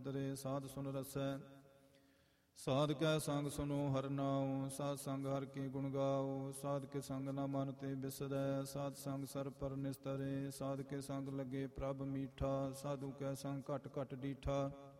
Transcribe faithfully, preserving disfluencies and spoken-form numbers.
ਤਰੇ ਸਾਧ ਸੁਨ ਰਸੈ। ਸਾਧ ਕੈ ਸੰਗ ਸੁਨੋ ਹਰਿ ਨਾਉ, ਸਾਧ ਸੰਗ ਹਰਿ ਕੇ ਗੁਣ ਗਾਓ। ਸਾਧ ਕੇ ਸੰਗ ਨਾ ਮਨ ਤੇ ਬਿਸਰੈ, ਸਾਧ ਸੰਗ ਸਰ ਪਰ ਨਿਸਤਰੇ। ਸਾਧ ਕੇ ਸੰਗ ਲੱਗੇ ਪ੍ਰਭ ਮੀਠਾ, ਸਾਧੂ ਕੈ ਸੰਗ ਘਟ ਘਟ ਡੀਠਾ।